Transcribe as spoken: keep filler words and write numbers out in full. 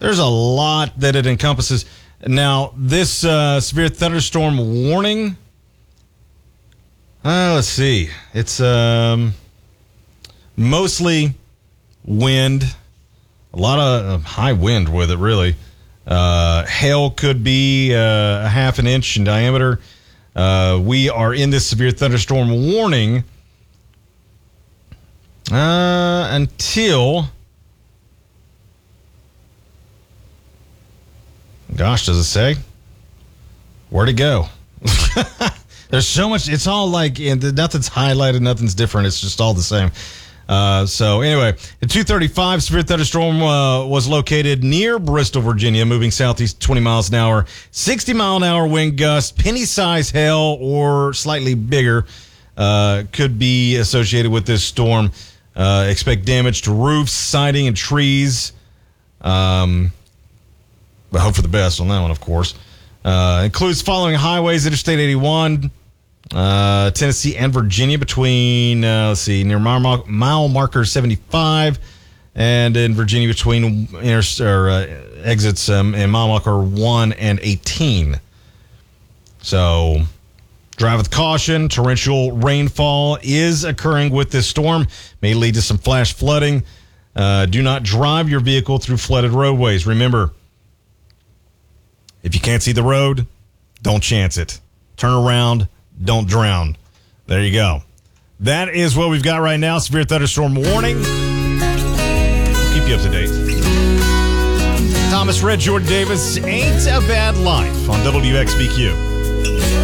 there's a lot that it encompasses. Now, this uh, severe thunderstorm warning, uh, let's see. It's um, mostly wind, a lot of high wind with it, really. Uh, hail could be uh, a half an inch in diameter. Uh, we are in this severe thunderstorm warning uh, until, gosh, does it say? Where'd it go? There's so much. It's all like, nothing's highlighted, nothing's different. It's just all the same. Uh, so anyway, at two thirty-five, severe thunderstorm uh, was located near Bristol, Virginia, moving southeast twenty miles an hour, sixty mile an hour wind gust, penny-size hail or slightly bigger uh, could be associated with this storm. Uh, expect damage to roofs, siding, and trees. Um, but hope for the best on that one, of course. Uh, includes following highways: Interstate eighty-one. Uh, Tennessee and Virginia between, uh, let's see, near mile, mile marker seventy-five, and in Virginia between inter- or, uh, exits um, in mile marker one and eighteen. So drive with caution. Torrential rainfall is occurring with this storm. May lead to some flash flooding. Uh, do not drive your vehicle through flooded roadways. Remember, if you can't see the road, don't chance it. Turn around. Don't drown. There you go. That is what we've got right now. Severe thunderstorm warning. We'll keep you up to date. Thomas Red, Jordan Davis, Ain't a Bad Life on W X B Q.